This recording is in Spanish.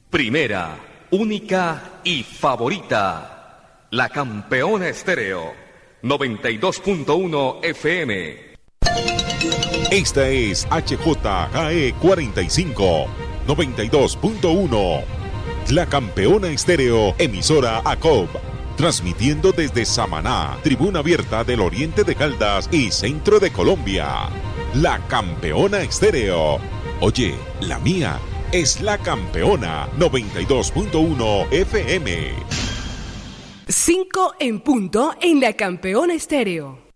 Primera, única y favorita. La Campeona Estéreo. 92.1 FM. Esta es HJKE 45, 92.1. La Campeona Estéreo, emisora ACOB. Transmitiendo desde Samaná, tribuna abierta del oriente de Caldas y centro de Colombia. La Campeona Estéreo. Oye, la mía es La Campeona 92.1 FM. 5 en punto en La Campeona Estéreo.